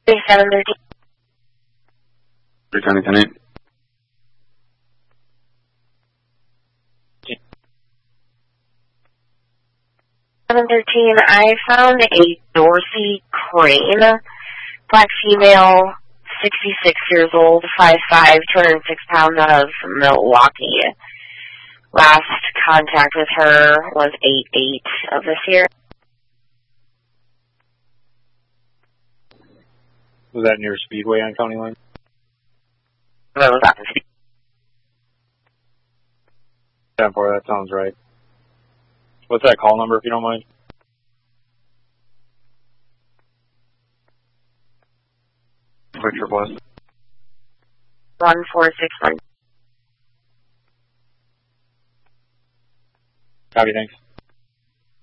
713. Returning tenant. 713, I found a Dorsey Crane, black female, 66 years old, 5'5", 206 pounds, out of Milwaukee. Last contact with her was 8/8 of this year. Was that near Speedway on County Line? That was on Speedway. 10-4, that sounds right. What's that call number, if you don't mind? Victor Plus. 1461. Copy, thanks.